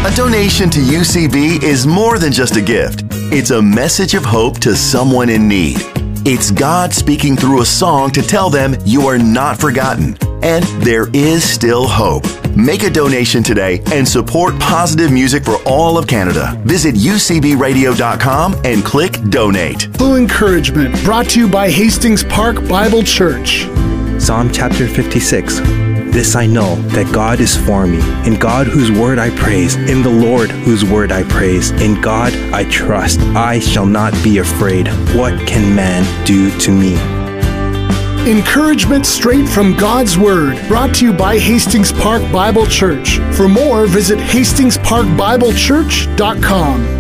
A donation to UCB is more than just a gift. It's a message of hope to someone in need. It's God speaking through a song to tell them you are not forgotten and there is still hope. Make a donation today and support positive music for all of Canada. Visit ucbradio.com and click Donate. Full Encouragement, brought to you by Hastings Park Bible Church. Psalm chapter 56. This I know, that God is for me. In God whose word I praise. In the Lord whose word I praise. In God I trust. I shall not be afraid. What can man do to me? Encouragement straight from God's Word, brought to you by Hastings Park Bible Church. For more, visit hastingsparkbiblechurch.com.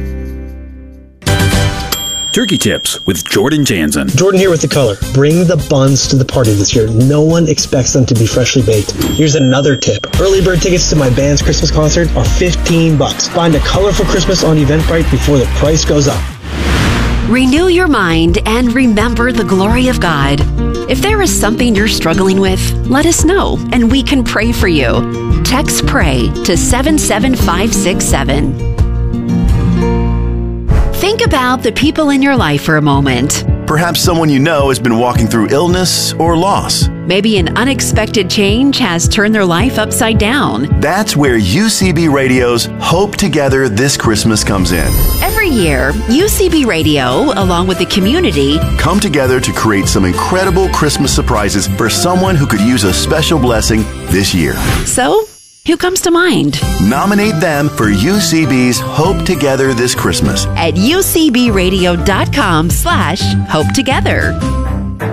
Turkey Tips with Jordan Jansen. Jordan here with The Color. Bring the buns to the party this year. No one expects them to be freshly baked. Here's another tip. Early bird tickets to my band's Christmas concert are $15. Find a colorful Christmas on Eventbrite before the price goes up. Renew your mind and remember the glory of God. If there is something you're struggling with, let us know and we can pray for you. Text PRAY to 77567. Think about the people in your life for a moment. Perhaps someone you know has been walking through illness or loss. Maybe an unexpected change has turned their life upside down. That's where UCB Radio's Hope Together This Christmas comes in. Every year, UCB Radio, along with the community, come together to create some incredible Christmas surprises for someone who could use a special blessing this year. So, who comes to mind? Nominate them for UCB's Hope Together This Christmas at ucbradio.com/hopetogether.